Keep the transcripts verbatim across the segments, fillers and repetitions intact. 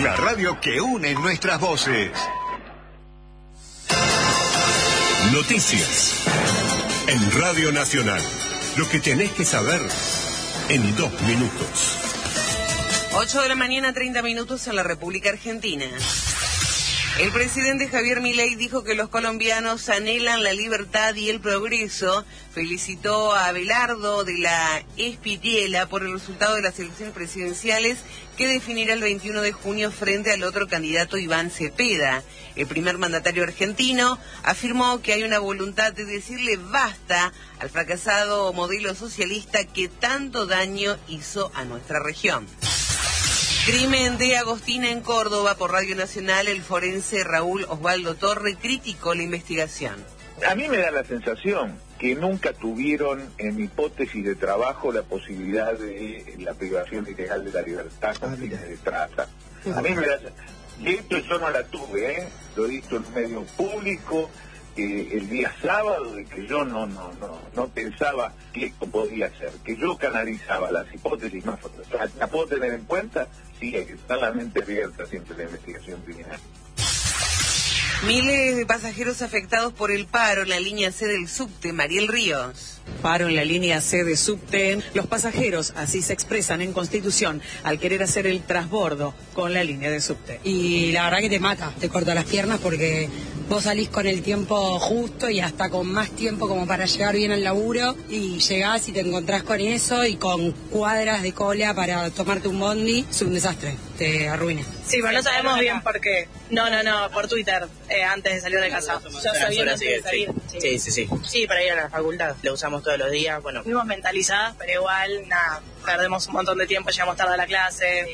La radio que une nuestras voces. Noticias en Radio Nacional. Lo que tenés que saber en dos minutos. ocho de la mañana, treinta minutos en la República Argentina. El presidente Javier Milei dijo que los colombianos anhelan la libertad y el progreso. Felicitó a Abelardo de la Espitiela por el resultado de las elecciones presidenciales que definirá el veintiuno de junio frente al otro candidato Iván Cepeda. El primer mandatario argentino afirmó que hay una voluntad de decirle basta al fracasado modelo socialista que tanto daño hizo a nuestra región. Crimen de Agostina en Córdoba. Por Radio Nacional, el forense Raúl Osvaldo Torre criticó la investigación. A mí me da la sensación que nunca tuvieron en hipótesis de trabajo la posibilidad de la privación ilegal de la libertad con fines de trata. A mí me da... Y esto yo no la tuve, ¿eh? Lo he visto en medios públicos, eh, el día sábado, de que yo no no no no pensaba que esto podía ser, que yo canalizaba las hipótesis más... ¿La puedo tener en cuenta? Sí, hay que estar la mente abierta siempre la investigación criminal. Miles de pasajeros afectados por el paro en la línea C del subte. Mariel Ríos. Paro en la línea C de subte. Los pasajeros así se expresan en Constitución al querer hacer el transbordo con la línea de subte. Y la verdad que te mata, te corta las piernas porque vos salís con el tiempo justo y hasta con más tiempo como para llegar bien al laburo y llegás y te encontrás con eso y con cuadras de cola para tomarte un bondi. Es un desastre, te arruina. Sí, pero no sabemos bien por qué. No, no, no, por Twitter, eh, antes de salir de casa. Ya sabía antes de salir. Sí, sí, sí. Sí, para ir a la facultad. Lo usamos todos los días, bueno. Fuimos mentalizadas, pero igual, nada, perdemos un montón de tiempo, llegamos tarde a la clase.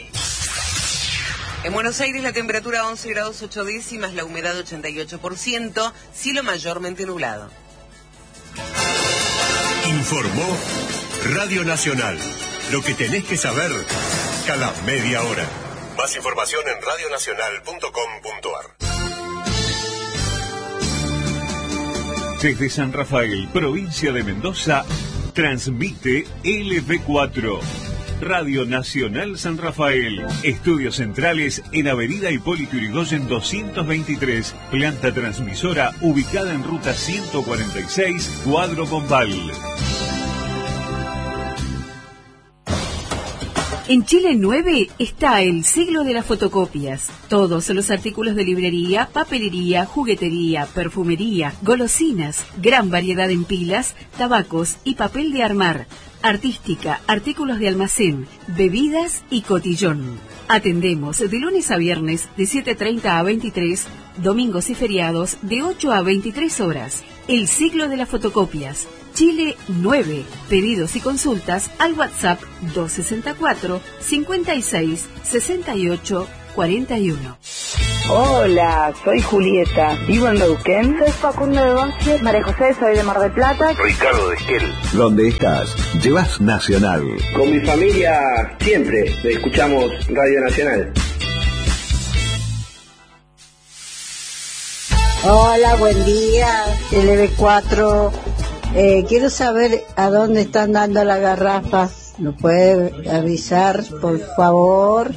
En Buenos Aires la temperatura once grados ocho décimas, la humedad ochenta y ocho por ciento, cielo mayormente nublado. Informó Radio Nacional. Lo que tenés que saber cada media hora. Más información en radio nacional punto com punto a r. Desde San Rafael, provincia de Mendoza, transmite L V cuatro. Radio Nacional San Rafael. Estudios centrales en Avenida Hipólito Yrigoyen doscientos veintitrés. Planta transmisora ubicada en ruta ciento cuarenta y seis, Cuadro Bombal. En Chile nueve está el siglo de las fotocopias. Todos los artículos de librería, papelería, juguetería, perfumería, golosinas, gran variedad en pilas, tabacos y papel de armar, artística, artículos de almacén, bebidas y cotillón. Atendemos de lunes a viernes de siete treinta a veintitrés, domingos y feriados de ocho a veintitrés horas. El siglo de las fotocopias. Chile nueve. Pedidos y consultas al WhatsApp dos sesenta y cuatro, cincuenta y seis, sesenta y ocho, cuarenta y uno. Hola, soy Julieta, vivo en Neuquén. Soy Facundo de Vázquez. María José, soy de Mar del Plata. Ricardo de Esquel. Donde estás, llevas Nacional. Con mi familia siempre escuchamos Radio Nacional. Hola, buen día, L V cuatro. Eh, quiero saber a dónde están dando las garrafas. ¿Lo puede avisar, por favor?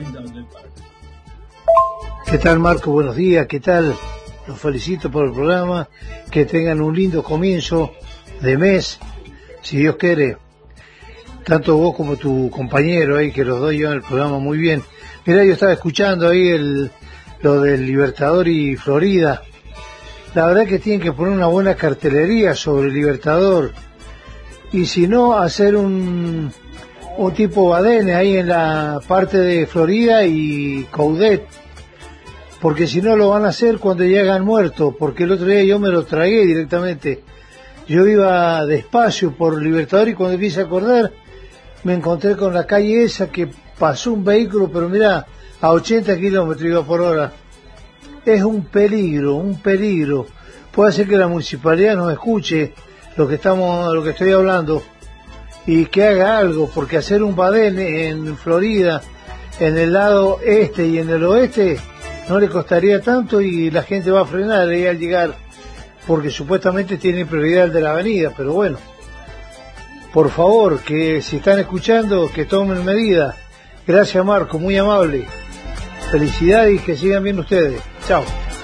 ¿Qué tal, Marco? Buenos días, ¿qué tal? Los felicito por el programa. Que tengan un lindo comienzo de mes, si Dios quiere. Tanto vos como tu compañero ahí, que los dos llevan el programa muy bien. Mirá, yo estaba escuchando ahí el, lo del Libertador y Florida. La verdad que tienen que poner una buena cartelería sobre el Libertador. Y si no, hacer un, un tipo badene ahí en la parte de Florida y Coudet. Porque si no lo van a hacer cuando llegan muertos. Porque el otro día yo me lo tragué directamente. Yo iba despacio por Libertador y cuando empecé a acordar, me encontré con la calle esa que pasó un vehículo, pero mirá, a ochenta kilómetros iba por hora. Es un peligro, un peligro. Puede ser que la municipalidad nos escuche lo que estamos, lo que estoy hablando y que haga algo, porque hacer un badén en Florida, en el lado este y en el oeste, no le costaría tanto y la gente va a frenar ahí al llegar, porque supuestamente tienen prioridad el de la avenida, pero bueno, por favor, que si están escuchando, que tomen medidas. Gracias, Marco, muy amable. Felicidades y que sigan bien ustedes. Chao.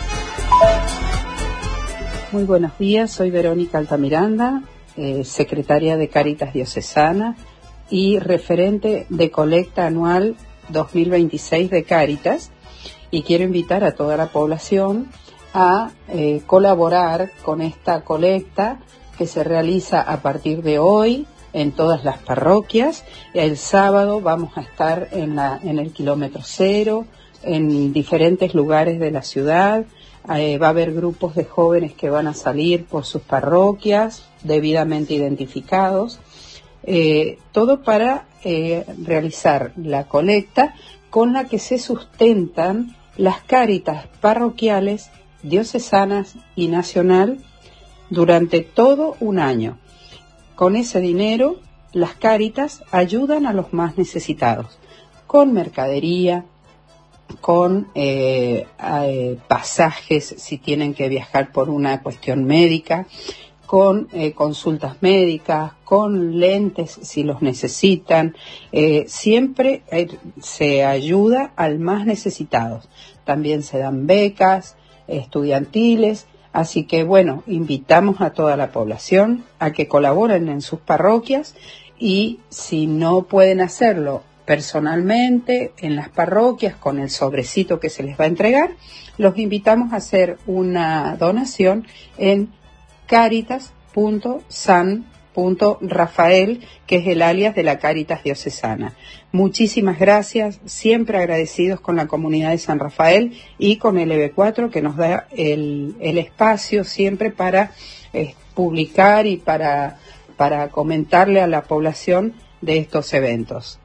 Muy buenos días, soy Verónica Altamiranda, eh, secretaria de Cáritas Diocesana y referente de colecta anual dos mil veintiséis de Cáritas, y quiero invitar a toda la población a eh, colaborar con esta colecta que se realiza a partir de hoy en todas las parroquias. El sábado vamos a estar en, la, en el kilómetro cero, en diferentes lugares de la ciudad. Eh, va a haber grupos de jóvenes que van a salir por sus parroquias, debidamente identificados. Eh, todo para eh, realizar la colecta con la que se sustentan las cáritas parroquiales, diocesanas y nacional durante todo un año. Con ese dinero, las cáritas ayudan a los más necesitados, con mercadería, con eh, eh, pasajes si tienen que viajar por una cuestión médica, con eh, consultas médicas, con lentes si los necesitan. Eh, siempre eh, se ayuda al más necesitado. También se dan becas estudiantiles, así que bueno, invitamos a toda la población a que colaboren en sus parroquias, y si no pueden hacerlo personalmente en las parroquias con el sobrecito que se les va a entregar, los invitamos a hacer una donación en caritas punto san punto rafael, que es el alias de la Cáritas Diocesana. Muchísimas gracias, siempre agradecidos con la comunidad de San Rafael y con el E B cuatro, que nos da el, el espacio siempre para eh, publicar y para, para comentarle a la población de estos eventos.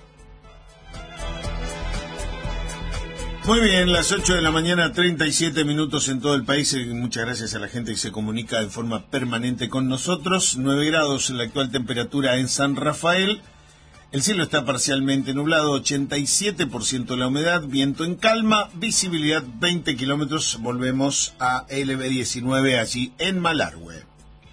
Muy bien, las ocho de la mañana, treinta y siete minutos en todo el país. Muchas gracias a la gente que se comunica de forma permanente con nosotros. nueve grados la actual temperatura en San Rafael. El cielo está parcialmente nublado, ochenta y siete por ciento la humedad, viento en calma, visibilidad veinte kilómetros. Volvemos a L B diecinueve allí en Malargüe.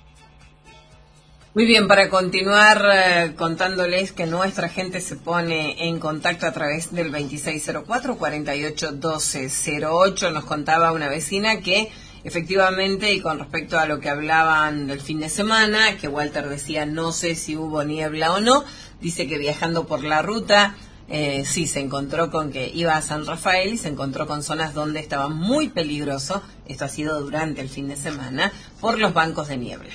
Muy bien, para continuar eh, contándoles que nuestra gente se pone en contacto a través del veintiséis cero cuatro, cuarenta y ocho doce cero ocho. Nos contaba una vecina que efectivamente, y con respecto a lo que hablaban del fin de semana, que Walter decía no sé si hubo niebla o no, dice que viajando por la ruta, eh, sí, se encontró con que iba a San Rafael y se encontró con zonas donde estaba muy peligroso, esto ha sido durante el fin de semana, por los bancos de niebla.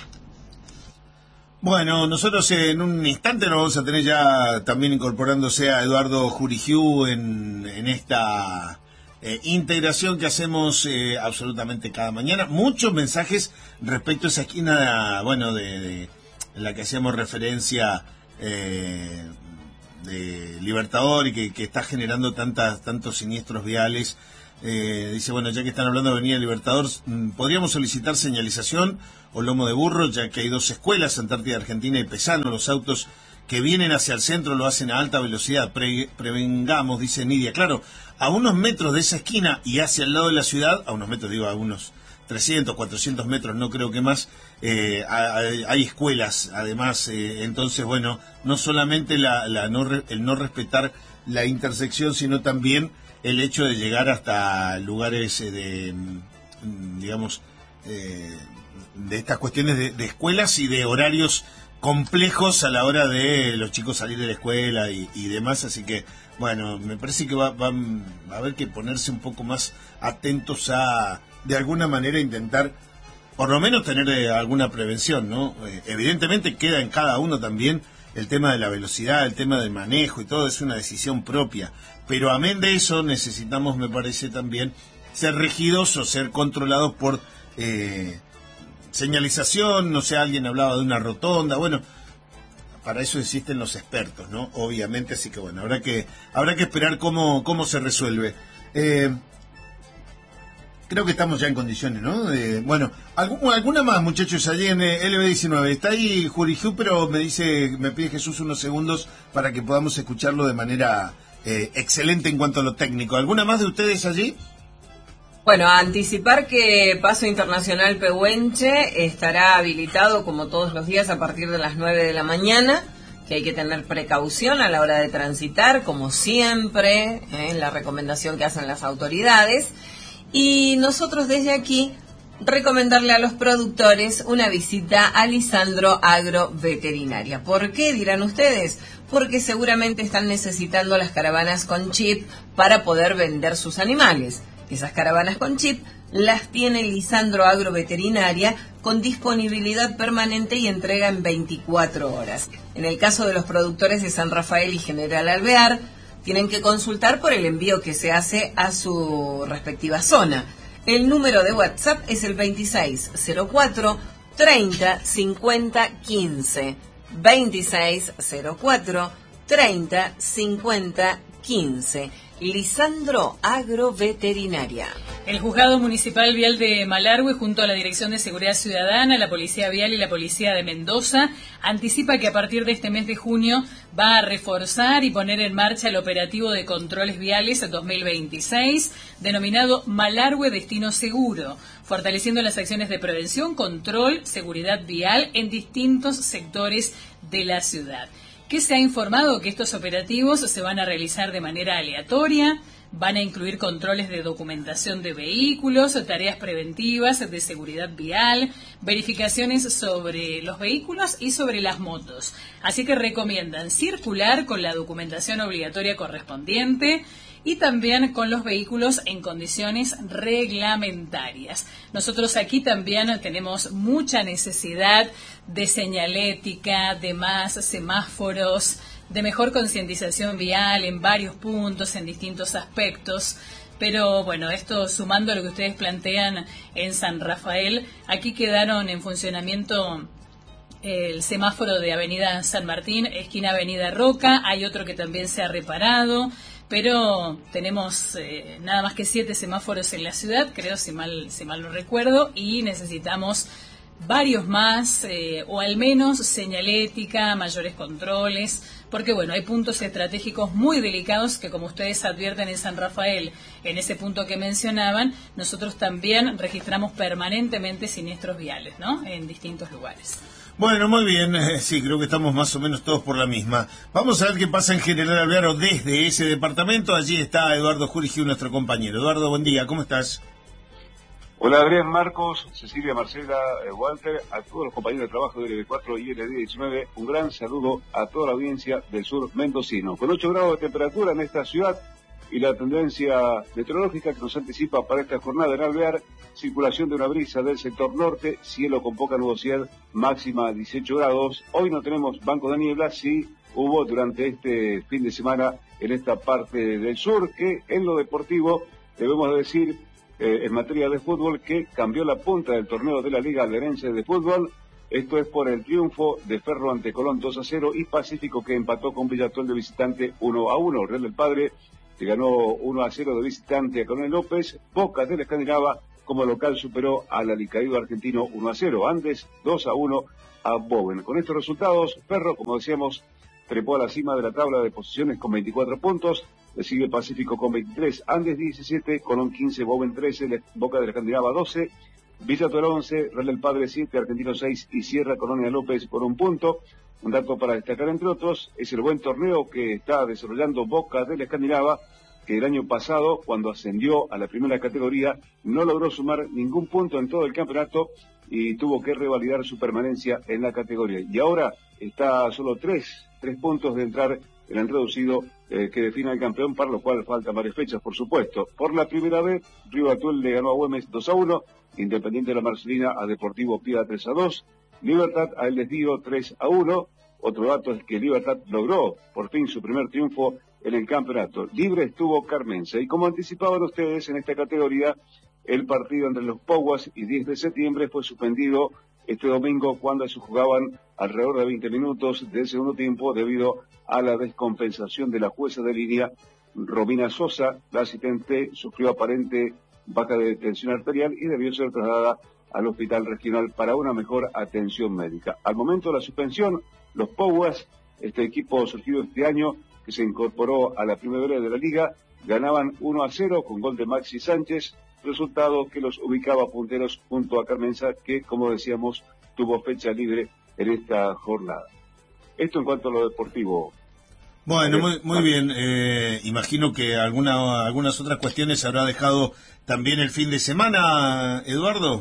Bueno, nosotros en un instante nos vamos a tener ya también incorporándose a Eduardo Jurigiu en, en esta eh, integración que hacemos eh, absolutamente cada mañana. Muchos mensajes respecto a esa esquina, bueno, de, de la que hacíamos referencia eh, de Libertador y que, que está generando tantas, tantos siniestros viales. Eh, dice, bueno, ya que están hablando de Avenida Libertador, podríamos solicitar señalización o lomo de burro, ya que hay dos escuelas, Antártida Argentina y Pesano. Los autos que vienen hacia el centro lo hacen a alta velocidad. Pre- prevengamos, dice Nidia. Claro, a unos metros de esa esquina y hacia el lado de la ciudad, a unos metros, digo, a unos trescientos, cuatrocientos metros, no creo que más, eh, hay, hay escuelas, además. Eh, entonces, bueno, no solamente la, la no re- el no respetar la intersección, sino también el hecho de llegar hasta lugares eh, de, digamos, eh, de estas cuestiones de, de escuelas y de horarios complejos a la hora de los chicos salir de la escuela y, y demás. Así que, bueno, me parece que va, va, va a haber que ponerse un poco más atentos a, de alguna manera, intentar por lo menos tener eh, alguna prevención, ¿no? Eh, evidentemente queda en cada uno también el tema de la velocidad, el tema del manejo y todo, es una decisión propia. Pero amén de eso necesitamos, me parece también, ser regidos o ser controlados por eh, señalización. No sé, alguien hablaba de una rotonda, bueno, para eso existen los expertos, ¿no? Obviamente, así que bueno, habrá que habrá que esperar cómo, cómo se resuelve. Eh, creo que estamos ya en condiciones, ¿no? Eh, bueno, algún, alguna más, muchachos, allí en eh, L B diecinueve. Está ahí Jurigiu, pero me dice, me pide Jesús unos segundos para que podamos escucharlo de manera eh, excelente en cuanto a lo técnico. ¿Alguna más de ustedes allí? Bueno, anticipar que Paso Internacional Pehuenche estará habilitado como todos los días a partir de las nueve de la mañana que hay que tener precaución a la hora de transitar, como siempre, ¿eh? La recomendación que hacen las autoridades. Y nosotros desde aquí recomendarle a los productores una visita a Lisandro Agroveterinaria. ¿Por qué, dirán ustedes? Porque seguramente están necesitando las caravanas con chip para poder vender sus animales. Esas caravanas con chip las tiene Lisandro Agroveterinaria con disponibilidad permanente y entrega en veinticuatro horas. En el caso de los productores de San Rafael y General Alvear, tienen que consultar por el envío que se hace a su respectiva zona. El número de WhatsApp es el veintiséis cero cuatro treinta cincuenta quince. veintiséis cero cuatro treinta cincuenta quince. Lisandro Agroveterinaria. El Juzgado Municipal Vial de Malargüe, junto a la Dirección de Seguridad Ciudadana, la Policía Vial y la Policía de Mendoza, anticipa que a partir de este mes de junio va a reforzar y poner en marcha el operativo de controles viales dos mil veintiséis, denominado Malargüe Destino Seguro, fortaleciendo las acciones de prevención, control, seguridad vial en distintos sectores de la ciudad. Que se ha informado que estos operativos se van a realizar de manera aleatoria, van a incluir controles de documentación de vehículos, tareas preventivas de seguridad vial, verificaciones sobre los vehículos y sobre las motos. Así que recomiendan circular con la documentación obligatoria correspondiente y también con los vehículos en condiciones reglamentarias. Nosotros aquí también tenemos mucha necesidad de señalética, de más semáforos, de mejor concientización vial en varios puntos, en distintos aspectos. Pero bueno, esto sumando a lo que ustedes plantean en San Rafael, aquí quedaron en funcionamiento el semáforo de Avenida San Martín, esquina Avenida Roca, hay otro que también se ha reparado, pero tenemos eh, nada más que siete semáforos en la ciudad, creo, si mal, si mal no recuerdo, y necesitamos varios más, eh, o al menos señalética, mayores controles, porque bueno, hay puntos estratégicos muy delicados que, como ustedes advierten en San Rafael, en ese punto que mencionaban, nosotros también registramos permanentemente siniestros viales, ¿no?, en distintos lugares. Bueno, muy bien, eh, sí, creo que estamos más o menos todos por la misma. Vamos a ver qué pasa en General Alvear desde ese departamento. Allí está Eduardo Jurigiu, nuestro compañero. Eduardo, buen día, ¿cómo estás? Hola Adrián, Marcos, Cecilia, Marcela, eh, Walter, a todos los compañeros de trabajo de L B cuatro y L D diecinueve, un gran saludo a toda la audiencia del sur mendocino. Con ocho grados de temperatura en esta ciudad y la tendencia meteorológica que nos anticipa para esta jornada en Alvear, circulación de una brisa del sector norte, cielo con poca nubosidad, máxima dieciocho grados. Hoy no tenemos banco de niebla, sí hubo durante este fin de semana en esta parte del sur, que en lo deportivo debemos decir, eh, en materia de fútbol, que cambió la punta del torneo de la Liga Alverense de Fútbol. Esto es por el triunfo de Ferro ante Colón dos a cero y Pacífico, que empató con Villatol de visitante uno a uno. Real del Padre que ganó uno a cero de visitante a Coronel López. Boca de la Escandinava como local superó al alicaído argentino uno a cero. Andes dos a uno a Bowen. Con estos resultados, Ferro, como decíamos, trepó a la cima de la tabla de posiciones con veinticuatro puntos. Le sigue Pacífico con veintitrés, Andes diecisiete, Colón quince, Bowen trece, Boca de la Escandinava doce, Villatol once, Real del Padre siete, Argentino seis y cierra Colonia López por un punto. Un dato para destacar, entre otros, es el buen torneo que está desarrollando Boca de la Escandinava, que el año pasado, cuando ascendió a la primera categoría, no logró sumar ningún punto en todo el campeonato y tuvo que revalidar su permanencia en la categoría. Y ahora está a solo tres, tres puntos de entrar en el reducido eh, que define al campeón, para lo cual faltan varias fechas, por supuesto. Por la primera vez, Río Atuel le ganó a Güemes dos a uno, Independiente de la Marcelina a Deportivo Pía tres a dos, Libertad a El Desvío tres a uno. Otro dato es que Libertad logró por fin su primer triunfo en el campeonato. Libre estuvo Carmense. Y como anticipaban ustedes, en esta categoría, el partido entre los Poguas y diez de septiembre fue suspendido este domingo cuando se jugaban alrededor de veinte minutos del segundo tiempo debido a la descompensación de la jueza de línea Romina Sosa. La asistente sufrió aparente baja de tensión arterial y debió ser trasladada al hospital regional para una mejor atención médica. Al momento de la suspensión, los Poguas, este equipo surgido este año que se incorporó a la primavera de la liga, ganaban uno a cero con gol de Maxi Sánchez, resultado que los ubicaba punteros junto a Carmenza, que, como decíamos, tuvo fecha libre en esta jornada. Esto en cuanto a lo deportivo. Bueno, muy, muy bien. Eh, imagino que alguna, algunas otras cuestiones se habrá dejado también el fin de semana, Eduardo.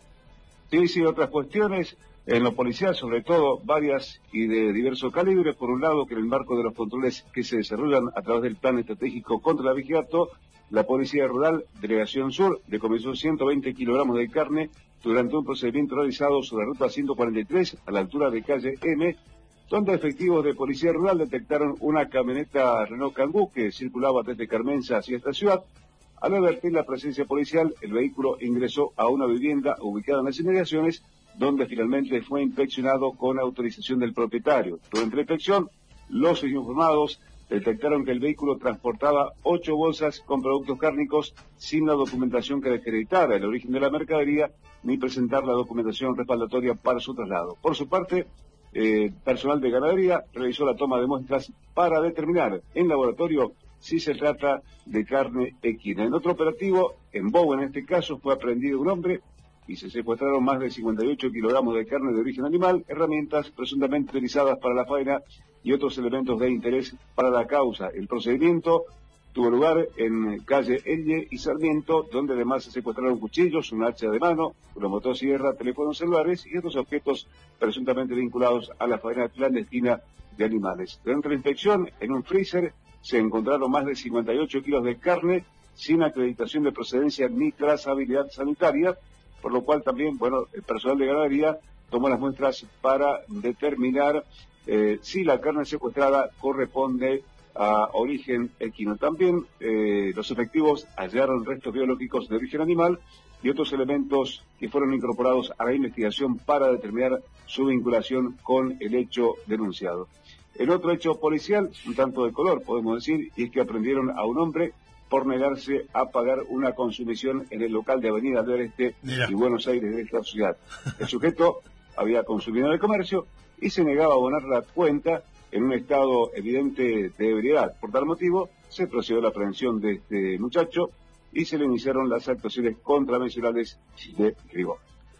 Sí, sí, otras cuestiones. En lo policial, sobre todo, varias y de diverso calibre. Por un lado, que en el marco de los controles que se desarrollan a través del Plan Estratégico contra el Abigeato, la Policía Rural, Delegación Sur, decomisó ciento veinte kilogramos de carne durante un procedimiento realizado sobre la ruta ciento cuarenta y tres, a la altura de calle M, donde efectivos de Policía Rural detectaron una camioneta Renault Kangoo que circulaba desde Carmenza hacia esta ciudad. Al advertir la presencia policial, el vehículo ingresó a una vivienda ubicada en las inmediaciones, donde finalmente fue inspeccionado con autorización del propietario. Durante la inspección, los informados detectaron que el vehículo transportaba ocho bolsas con productos cárnicos sin la documentación que acreditara el origen de la mercadería, ni presentar la documentación respaldatoria para su traslado. Por su parte, eh, personal de ganadería realizó la toma de muestras para determinar en laboratorio si se trata de carne equina. En otro operativo, en Bow, en este caso, fue aprehendido un hombre y se secuestraron más de cincuenta y ocho kilogramos de carne de origen animal, herramientas presuntamente utilizadas para la faena y otros elementos de interés para la causa. El procedimiento tuvo lugar en calle Elle y Sarmiento, donde además se secuestraron cuchillos, un hacha de mano, una motosierra, teléfonos celulares y otros objetos presuntamente vinculados a la faena clandestina de animales. Durante la inspección, en un freezer, se encontraron más de cincuenta y ocho kilos de carne sin acreditación de procedencia ni trazabilidad sanitaria, por lo cual también, bueno, el personal de ganadería tomó las muestras para determinar eh, si la carne secuestrada corresponde a origen equino. También eh, los efectivos hallaron restos biológicos de origen animal y otros elementos que fueron incorporados a la investigación para determinar su vinculación con el hecho denunciado. El otro hecho policial, un tanto de color, podemos decir, y es que aprendieron a un hombre por negarse a pagar una consumición en el local de Avenida del Este y Buenos Aires de esta ciudad. El sujeto había consumido en el comercio y se negaba a abonar la cuenta en un estado evidente de ebriedad. Por tal motivo, se procedió a la aprehensión de este muchacho y se le iniciaron las actuaciones contravencionales de rigor.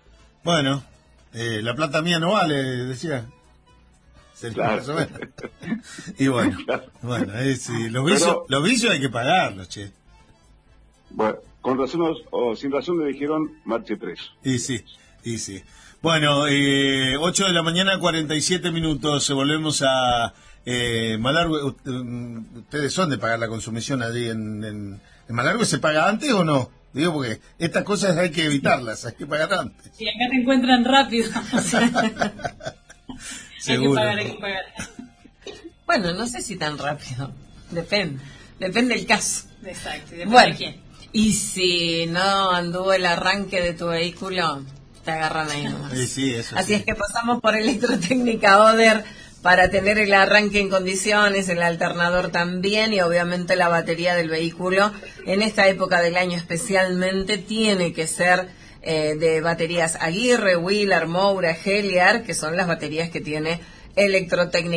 Bueno, eh, la plata mía no vale, decía. Claro. Y bueno, bueno es, sí, los, vicios, Pero, los vicios hay que pagarlos, che. Bueno, con razón o, o sin razón le dijeron marche preso. Y sí, y sí. Bueno, eh, ocho de la mañana, cuarenta y siete minutos, volvemos a eh, Malargüe. ¿Ustedes son de pagar la consumición allí en, en, en Malargüe? ¿Se paga antes o no? Digo, porque estas cosas hay que evitarlas, hay que pagar antes. Y acá te encuentran rápido. Seguro. Hay que pagar, hay que pagar. Bueno, no sé si tan rápido. Depende. Depende del caso. Exacto. Depende bueno, de quién. Y si no anduvo el arranque de tu vehículo, te agarran ahí nomás. Sí, sí, eso Así sí. es que pasamos por Electrotécnica Oder para tener el arranque en condiciones, el alternador también y obviamente la batería del vehículo. En esta época del año especialmente tiene que ser eh, de baterías Aguirre, Wheeler, Moura, Heliar, que son las baterías que tiene Electrotécnica.